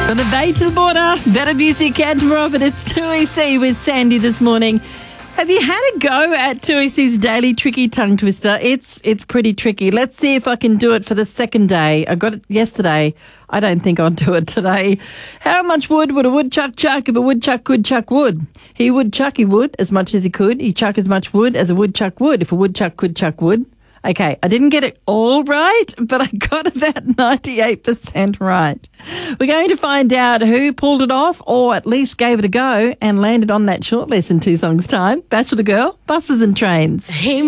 From the bay to the border, better music, Canberra, but it's 2EC with Sandy this morning. Have you had a go at 2EC's daily tricky tongue twister? It's pretty tricky. Let's see if I can do it for the second day. I got it yesterday. I don't think I'll do it today. How much wood would a woodchuck chuck if a woodchuck could chuck wood? He would chuck, he would, as much as he could. He'd chuck as much wood as a woodchuck would if a woodchuck could chuck wood. Okay, I didn't get it all right, but I got about 98% right. We're going to find out who pulled it off, or at least gave it a go, and landed on that shortlist in 2 songs' time. Bachelor Girl, Buses and Trains. Hey,